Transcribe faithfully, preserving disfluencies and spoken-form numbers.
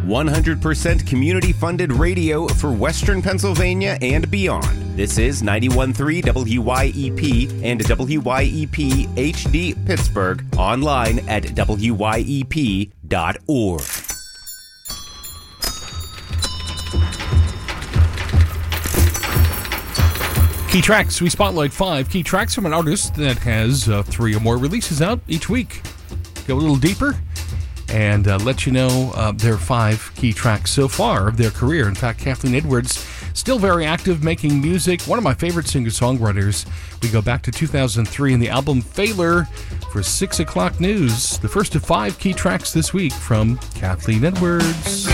one hundred percent community-funded radio for Western Pennsylvania and beyond. This is ninety-one point three W Y E P and W Y E P H D Pittsburgh, online at W Y E P dot org. Key Tracks, we spotlight five key tracks from an artist that has uh, three or more releases out each week. Go a little deeper and uh, let you know uh, their five key tracks so far of their career. In fact, Kathleen Edwards, still very active making music, one of my favorite singer-songwriters. We go back to two thousand three and the album Failure for six o'clock News. The first of five key tracks this week from Kathleen Edwards.